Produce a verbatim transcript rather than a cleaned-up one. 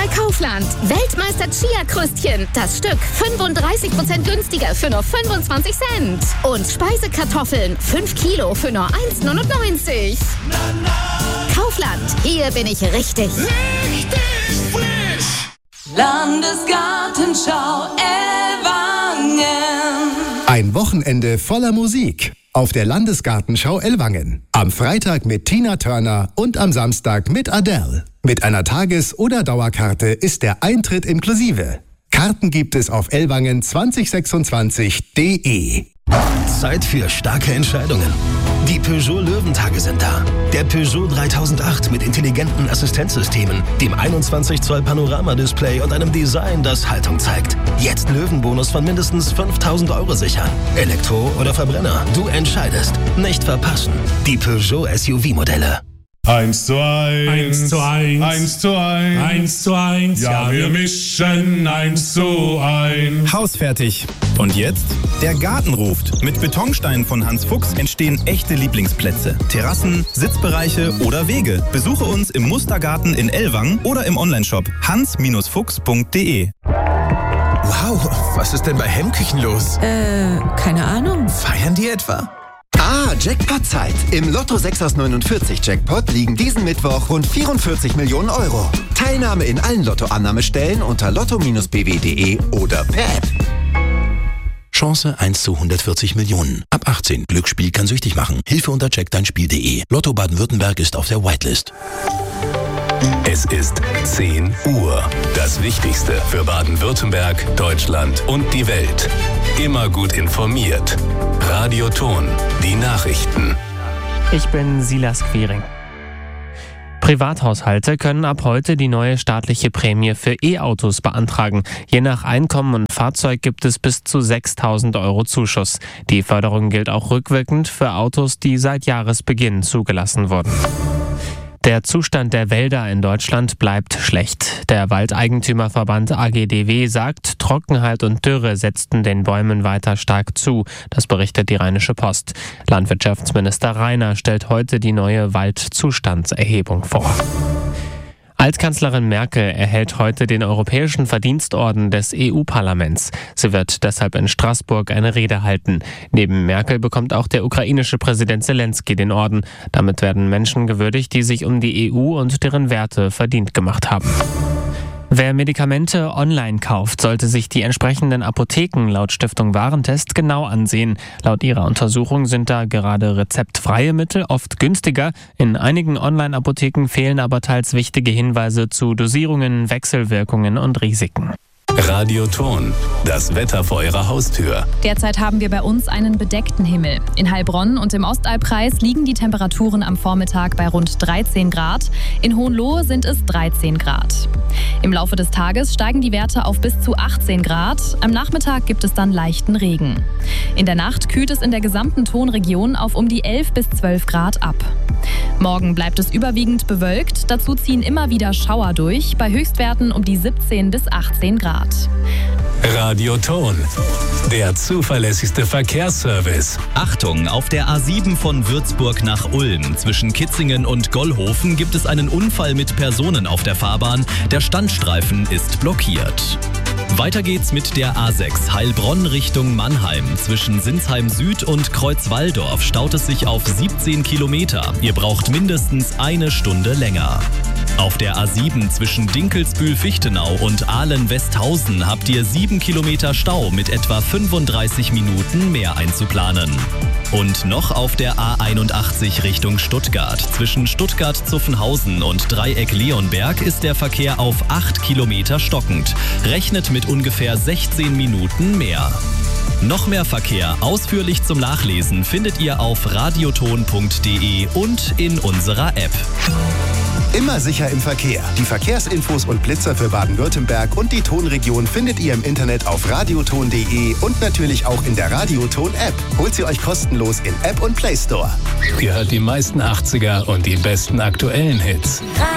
bei Kaufland. Weltmeister Chia-Kröstchen. Das Stück fünfunddreißig Prozent günstiger für nur fünfundzwanzig Cent. Und Speisekartoffeln fünf Kilo für nur eins neunundneunzig. Kaufland, hier bin ich richtig. Richtig frisch. Landesgartenschau Ellwangen. Ein Wochenende voller Musik auf der Landesgartenschau Ellwangen. Am Freitag mit Tina Turner und am Samstag mit Adele. Mit einer Tages- oder Dauerkarte ist der Eintritt inklusive. Karten gibt es auf ellwangen zwanzig sechsundzwanzig punkt de. Zeit für starke Entscheidungen. Die Peugeot Löwentage sind da. Der Peugeot dreitausendacht mit intelligenten Assistenzsystemen, dem einundzwanzig Zoll Panoramadisplay und einem Design, das Haltung zeigt. Jetzt Löwenbonus von mindestens fünftausend Euro sichern. Elektro oder Verbrenner, du entscheidest. Nicht verpassen. Die Peugeot S U V-Modelle. Eins zu eins. Eins zu eins. Eins zu eins. Eins zu eins. Ja, wir mischen eins zu eins. Hausfertig. Und jetzt? Der Garten ruft. Mit Betonsteinen von Hans Fuchs entstehen echte Lieblingsplätze. Terrassen, Sitzbereiche oder Wege. Besuche uns im Mustergarten in Ellwangen oder im Onlineshop hans Fuchs punkt de. Wow, was ist denn bei Hemmküchen los? Äh, keine Ahnung. Feiern die etwa? Ah, Jackpot-Zeit. Im Lotto sechs aus neunundvierzig Jackpot liegen diesen Mittwoch rund vierundvierzig Millionen Euro. Teilnahme in allen Lottoannahmestellen unter lotto Bindestrich b w punkt de oder per App. Chance eins zu hundertvierzig Millionen. Ab achtzehn. Glücksspiel kann süchtig machen. Hilfe unter check dein Spiel punkt de. Lotto Baden-Württemberg ist auf der Whitelist. Es ist zehn Uhr. Das Wichtigste für Baden-Württemberg, Deutschland und die Welt. Immer gut informiert. Radio Ton, die Nachrichten. Ich bin Silas Quiring. Privathaushalte können ab heute die neue staatliche Prämie für E-Autos beantragen. Je nach Einkommen und Fahrzeug gibt es bis zu sechstausend Euro Zuschuss. Die Förderung gilt auch rückwirkend für Autos, die seit Jahresbeginn zugelassen wurden. Der Zustand der Wälder in Deutschland bleibt schlecht. Der Waldeigentümerverband A G D W sagt, Trockenheit und Dürre setzten den Bäumen weiter stark zu. Das berichtet die Rheinische Post. Landwirtschaftsminister Rainer stellt heute die neue Waldzustandserhebung vor. Altkanzlerin Merkel erhält heute den Europäischen Verdienstorden des E U-Parlaments. Sie wird deshalb in Straßburg eine Rede halten. Neben Merkel bekommt auch der ukrainische Präsident Zelensky den Orden. Damit werden Menschen gewürdigt, die sich um die E U und deren Werte verdient gemacht haben. Wer Medikamente online kauft, sollte sich die entsprechenden Apotheken laut Stiftung Warentest genau ansehen. Laut ihrer Untersuchung sind da gerade rezeptfreie Mittel oft günstiger. In einigen Online-Apotheken fehlen aber teils wichtige Hinweise zu Dosierungen, Wechselwirkungen und Risiken. Radio Ton, das Wetter vor Ihrer Haustür. Derzeit haben wir bei uns einen bedeckten Himmel. In Heilbronn und im Ostalbkreis liegen die Temperaturen am Vormittag bei rund dreizehn Grad. In Hohenlohe sind es dreizehn Grad. Im Laufe des Tages steigen die Werte auf bis zu achtzehn Grad. Am Nachmittag gibt es dann leichten Regen. In der Nacht kühlt es in der gesamten Tonregion auf um die elf bis zwölf Grad ab. Morgen bleibt es überwiegend bewölkt. Dazu ziehen immer wieder Schauer durch, bei Höchstwerten um die siebzehn bis achtzehn Grad. Radio Ton, der zuverlässigste Verkehrsservice. Achtung, auf der A sieben von Würzburg nach Ulm zwischen Kitzingen und Gollhofen gibt es einen Unfall mit Personen auf der Fahrbahn. Der Standstreifen ist blockiert. Weiter geht's mit der A sechs Heilbronn Richtung Mannheim. Zwischen Sinsheim Süd und Kreuzwalldorf staut es sich auf siebzehn Kilometer. Ihr braucht mindestens eine Stunde länger. Auf der A sieben zwischen Dinkelsbühl-Fichtenau und Ahlen-Westhausen habt ihr sieben Kilometer Stau mit etwa fünfunddreißig Minuten mehr einzuplanen. Und noch auf der A einundachtzig Richtung Stuttgart. Zwischen Stuttgart-Zuffenhausen und Dreieck-Leonberg ist der Verkehr auf acht Kilometer stockend. Rechnet mit ungefähr sechzehn Minuten mehr. Noch mehr Verkehr ausführlich zum Nachlesen findet ihr auf radioton punkt de und in unserer App. Immer sicher im Verkehr. Die Verkehrsinfos und Blitzer für Baden-Württemberg und die Tonregion findet ihr im Internet auf radioton punkt de und natürlich auch in der Radioton-App. Holt sie euch kostenlos in App und Play Store. Ihr hört die meisten achtziger und die besten aktuellen Hits.